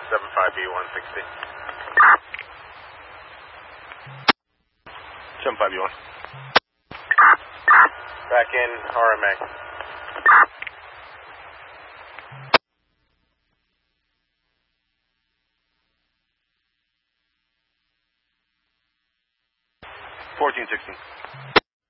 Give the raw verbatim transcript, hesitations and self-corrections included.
seven five B one sixty. seven five B one. Back in R M A. fourteen sixteen.